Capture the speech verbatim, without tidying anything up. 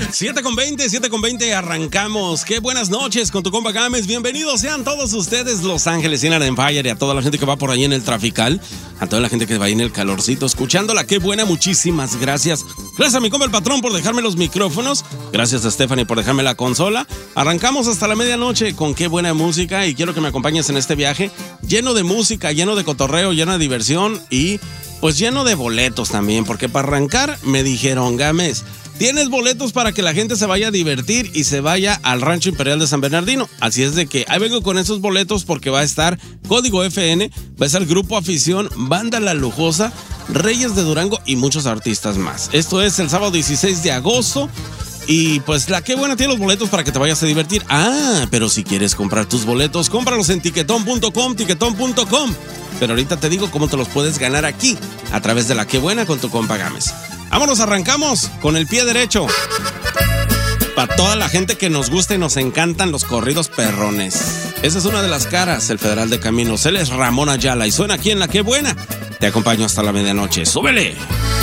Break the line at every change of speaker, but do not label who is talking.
siete con veinte, siete con veinte, arrancamos. Qué buenas noches con tu compa Gámez. Bienvenidos sean todos ustedes, Los Ángeles, Inland Empire, y a toda la gente que va por ahí en el trafical, a toda la gente que va ahí en el calorcito, escuchándola. Qué buena, muchísimas gracias. Gracias a mi compa el patrón por dejarme los micrófonos. Gracias a Stephanie por dejarme la consola. Arrancamos hasta la medianoche con qué buena música y quiero que me acompañes en este viaje lleno de música, lleno de cotorreo, lleno de diversión y pues lleno de boletos también, porque para arrancar me dijeron, Gámez, tienes boletos para que la gente se vaya a divertir y se vaya al Rancho Imperial de San Bernardino. Así es de que ahí vengo con esos boletos porque va a estar Código F N, va a estar Grupo Afición, Banda La Lujosa, Reyes de Durango y muchos artistas más. Esto es el sábado dieciséis de agosto. Y pues la qué buena tiene los boletos para que te vayas a divertir. Ah, pero si quieres comprar tus boletos, cómpralos en tiquetón punto com, tiquetón punto com. Pero ahorita te digo cómo te los puedes ganar aquí, a través de la qué buena con tu compa Gámez. Vámonos, arrancamos con el pie derecho. Para toda la gente que nos gusta y nos encantan los corridos perrones. Esa es una de las caras, el Federal de Caminos. Él es Ramón Ayala y suena aquí en la qué buena. Te acompaño hasta la medianoche. ¡Súbele!